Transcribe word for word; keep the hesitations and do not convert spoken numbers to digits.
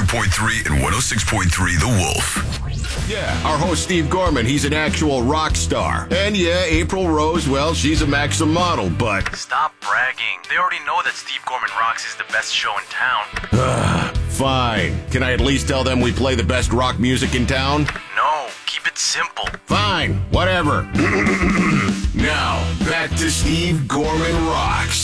two point three and one oh six point three The Wolf. Yeah, our host Steve Gorman, he's an actual rock star. And yeah, April Rose, well, she's a Maxim model, but... Stop bragging. They already know that Steve Gorman Rocks is the best show in town. Fine. Can I at least tell them we play the best rock music in town? No, keep it simple. Fine, whatever. Now, back to Steve Gorman Rocks.